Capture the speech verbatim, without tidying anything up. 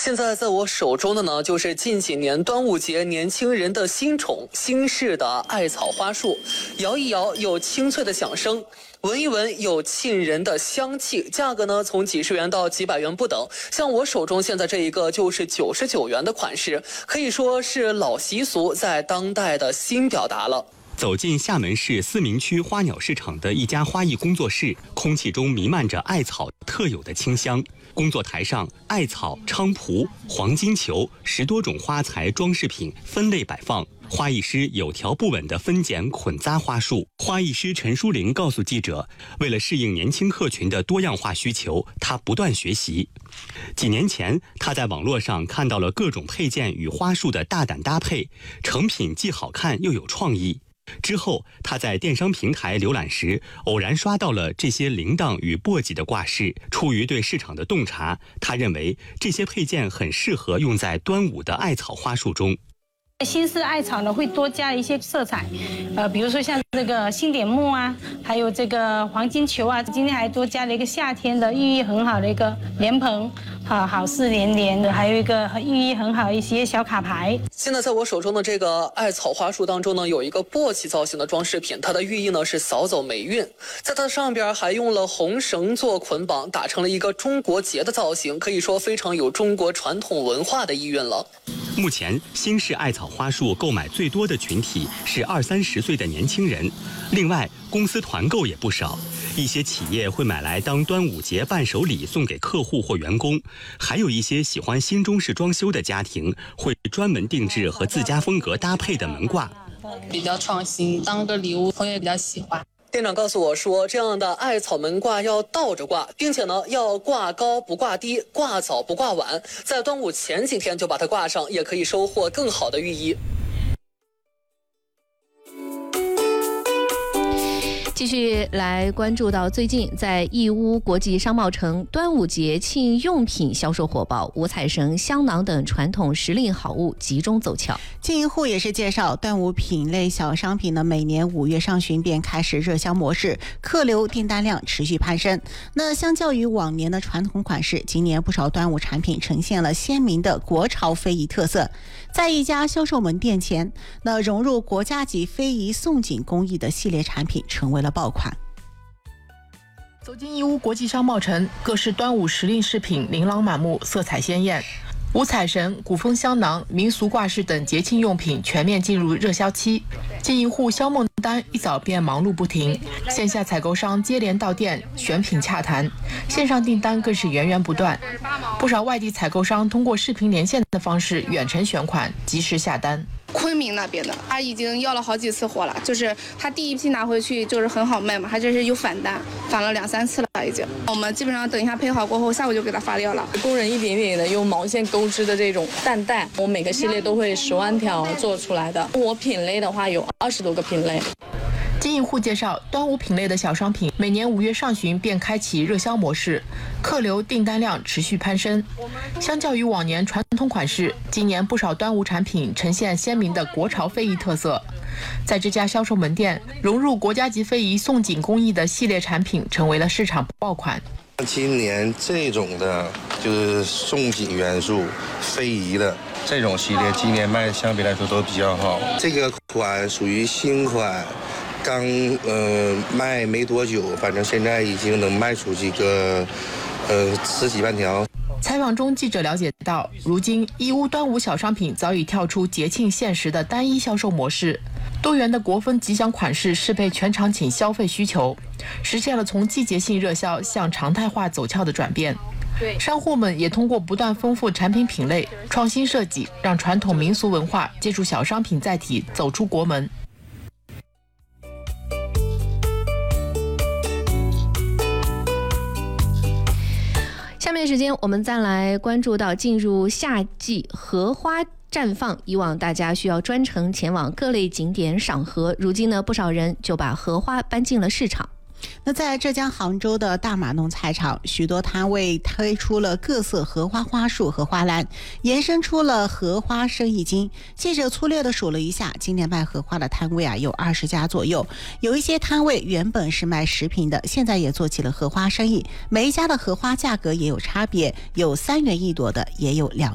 现在在我手中的呢，就是近几年端午节年轻人的新宠新式的艾草花束，摇一摇有清脆的响声，闻一闻有沁人的香气，价格呢从几十元到几百元不等。像我手中现在这一个就是九十九元的款式，可以说是老习俗在当代的新表达了。 走进厦门市思明区花鸟市场的一家花艺工作室，空气中弥漫着艾草特有的清香。工作台上，艾草、菖蒲、黄金球十多种花材装饰品分类摆放。花艺师有条不紊地分拣捆扎花束。花艺师陈淑玲告诉记者，为了适应年轻客群的多样化需求，她不断学习。几年前，她在网络上看到了各种配件与花束的大胆搭配，成品既好看又有创意。之后，他在电商平台浏览时，偶然刷到了这些铃铛与簸箕的挂饰。出于对市场的洞察，他认为这些配件很适合用在端午的艾草花束中。 新式艾草呢，会多加一些色彩，呃，比如说像这个星点木啊，还有这个黄金球啊。今天还多加了一个夏天的寓意很好的一个莲蓬，好好事连连的，还有一个寓意很好一些小卡牌。 现在在我手中的这个艾草花束当中呢，有一个簸箕造型的装饰品，它的寓意呢是扫走霉运，在它上边还用了红绳做捆绑，打成了一个中国结的造型，可以说非常有中国传统文化的意蕴了。 目前，新式艾草花束购买最多的群体是二三十岁的年轻人，另外公司团购也不少，一些企业会买来当端午节伴手礼送给客户或员工，还有一些喜欢新中式装修的家庭会专门定制和自家风格搭配的门挂， 比较创新，当个礼物朋友也比较喜欢。 店长告诉我说，这样的艾草门挂要倒着挂，并且呢要挂高不挂低，挂早不挂晚，在端午前几天就把它挂上，也可以收获更好的寓意。 继续来关注到最近在义乌国际商贸城，端午节庆用品销售火爆，五彩绳、香囊等传统时令好物集中走俏。 经营户也是介绍，端午品类小商品呢，每年五月上旬便开始热销模式，客流订单量持续攀升。那相较于往年的传统款式，今年不少端午产品呈现了鲜明的国潮非遗特色。在一家销售门店前，那融入国家级非遗宋锦工艺的系列产品成为了爆款。 走进义乌国际商贸城，各式端午时令饰品琳琅满目，色彩鲜艳。五彩绳、古风香囊、民俗挂饰等节庆用品全面进入热销期，经营户销梦单一早便忙碌不停，线下采购商接连到店选品洽谈，线上订单更是源源不断。不少外地采购商通过视频连线的方式远程选款，及时下单。 昆明那边的，他已经要了好几次货了，就是他第一批拿回去就是很好卖嘛，他这是有返单，返了两三次了已经。我们基本上等一下配好过后，下午就给他发掉了。 工人一点一点的用毛线钩织的这种担带，我每个系列都会十万条做出来的。我品类的话有二十多个品类。 经营户介绍，端午品类的小商品每年五月上旬便开启热销模式，客流订单量持续攀升。相较于往年传统款式，今年不少端午产品呈现鲜明的国潮非遗特色。在这家销售门店，融入国家级非遗宋锦工艺的系列产品成为了市场爆款。 今年这种的就是宋锦元素非遗的这种系列，今年卖相比来说都比较好。这个款属于新款，刚呃卖没多久，反正现在已经能卖出几个呃十几万条。 采访中，记者了解到，如今义乌端午小商品早已跳出节庆限时的单一销售模式，多元的国风吉祥款式适配全场景消费需求，实现了从季节性热销向常态化走俏的转变。商户们也通过不断丰富产品品类、创新设计，让传统民俗文化借助小商品载体走出国门。 下面的时间我们再来关注到进入夏季，荷花绽放，以往大家需要专程前往各类景点赏荷，如今呢不少人就把荷花搬进了市场。 那在浙江杭州的大马弄菜场，许多摊位推出了各色荷花花束和花篮，延伸出了荷花生意经。记者粗略的数了一下，今年卖荷花的摊位啊有二十家左右，有一些摊位原本是卖食品的，现在也做起了荷花生意。每一家的荷花价格也有差别，有三元一朵的，也有两